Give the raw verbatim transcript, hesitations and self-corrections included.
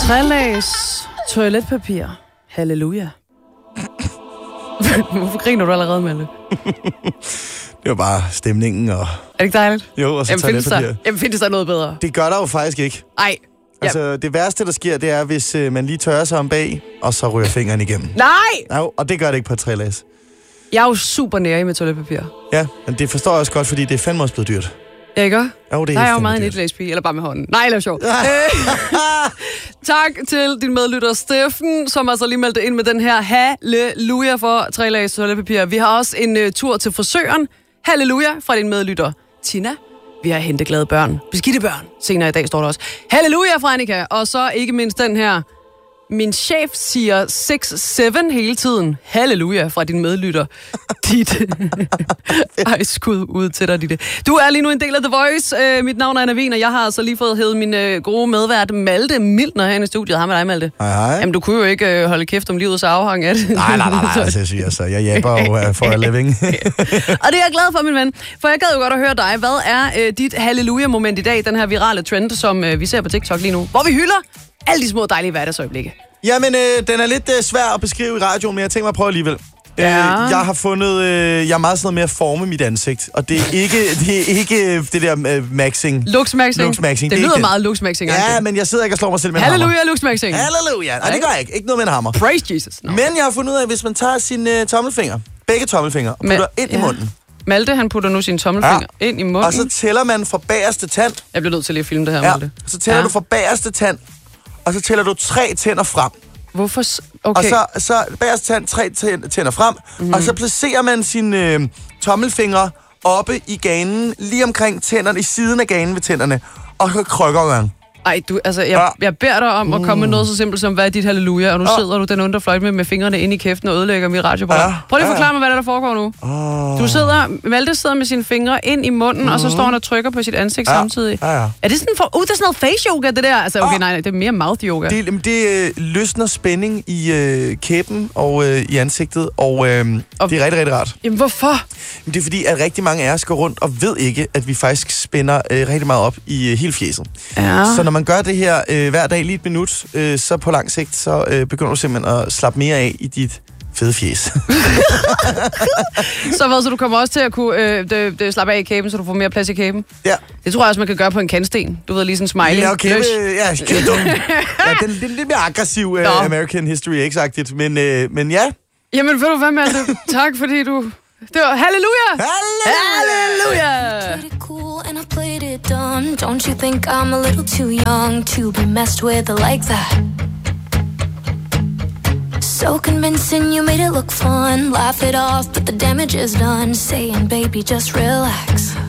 Trælags toiletpapir. Halleluja. Hvorfor griner du allerede, Malte? Det var bare stemningen og... Er det ikke dejligt? Jo, og så Jamen, findes toiletpapir. der, jamen, findes der noget bedre? Det gør der jo faktisk ikke. Ej. Altså, Ja. det værste, der sker, det er, hvis øh, man lige tørrer sig om bag, og så ryger fingeren igennem. Nej! Jo, og det gør det ikke på et trælags. Jeg er jo super nærig med toiletpapir. Ja, men det forstår jeg også godt, fordi det er fandme også blevet dyrt. Ja, ikke? Jo, det er Der er jeg jo fandme meget en dyrt. etlægspige, eller bare med hånden. Nej, det er sjovt. Tak til din medlytter Steffen, som altså lige meldte ind med den her halleluja for trælags toiletpapir. Vi har også en uh, tur til frisøren. Halleluja fra din medlytter Tina. Vi har henteglade børn. Beskidte børn. Senere i dag står der også. Halleluja fra Annika. Og så ikke mindst den her. Min chef siger seks syv hele tiden. Halleluja fra din medlytter. Ditte. Ej, skud ud til dig, Ditte. Du er lige nu en del af The Voice. Uh, mit navn er Anna Wien, og jeg har altså lige fået hævet min uh, gode medvært Malte Miltner herinde i studiet. Hej med dig, Malte. Hej, hej. Jamen, du kunne jo ikke uh, holde kæft om livets afhang af det. Nej, nej, nej, nej, altså, jeg siger altså, jeg jabber jo uh, for a living. Og det er jeg glad for, min ven. For jeg gad jo godt at høre dig. Hvad er uh, dit halleluja-moment i dag? Den her virale trend, som uh, vi ser på TikTok lige nu. Hvor vi hylder alle de små dejlige hverdagsøjeblikke. Jamen, øh, den er lidt øh, svær at beskrive i radioen, men jeg tænker mig at prøve alligevel. Ja. Øh, jeg har fundet, øh, jeg er meget sådan noget med at forme mit ansigt, og det er ikke det, er ikke det der øh, maxing. Luxmaxing. Luxmaxing. Det, det lyder det. meget luxmaxing. Ja, men jeg sidder ikke og slår mig selv med en hammer. Halleluja, luxmaxing. Halleluja. Nej, det gør jeg ikke. Ikke noget med en hammer. Praise Jesus. No. Men jeg har fundet ud af, at hvis man tager sine øh, tommelfinger, begge tommelfingre, og putter Men, ind ja. i munden. Malte, han putter nu sine tommelfinger ja. ind i munden. Og så tæller man fra bagerste tand. Jeg bliver nødt til lige at filme det her, Ja, Malte. så tæller Ja. du fra bagerste tand, og så tæller du tre tænder frem. Hvorfor? s- Okay. Og så, så bagerste tand, tre tæ- tænder frem, mm. og så placerer man sine øh, tommelfingre oppe i ganen, lige omkring tænderne, i siden af ganen ved tænderne, og så krykker man. Ej, du, altså, jeg, Ja. jeg beder dig om at komme med noget så simpelt som, hvad er dit halleluja? Og nu Ja. sidder du den underfløjt med, med fingrene ind i kæften og ødelægger mit radioprogram. Ja. Prøv lige at Ja, forklare ja. mig, hvad der, der foregår nu. Oh. Du sidder, Malte sidder med sine fingre ind i munden, mm-hmm. og så står han og trykker på sit ansigt Ja. samtidig. Ja, ja. Er det sådan for... Uh, det er sådan noget face yoga, det der. Altså, okay, Ah. nej, nej, det er mere mouth yoga. Det, jamen, det øh, løsner spænding i øh, kæben og øh, i ansigtet, og, øh, og det er rigtig, rigtig rart. Jamen, hvorfor? Men det er fordi, at rigtig mange af os går rundt og ved ikke, at vi faktisk spænder øh, rigtig meget op i øh, hele fjeset. Ja. Så når man gør det her øh, hver dag lige et minut, øh, så på lang sigt, så øh, begynder du simpelthen at slappe mere af i dit fede fjes. Så hvad, så du kommer også til at kunne øh, det, det slappe af i kæben, så du får mere plads i kæben? Ja. Det tror jeg også, man kan gøre på en kantsten. Du ved, lige sådan en smiley. Ja, okay. Løs. Ja, ja, den, den er lidt mere aggressiv uh, Nå. American History X-agtigt, men, uh, men ja. Jamen, ved du hvad, Malte? Tak, fordi du... Det var halleluja! Halleluja! Played it cool and I played it dumb. Don't you think I'm a little too young to be messed with like that? So convincing, you made it look fun. Laugh it off, but the damage is done. Saying, baby, just relax.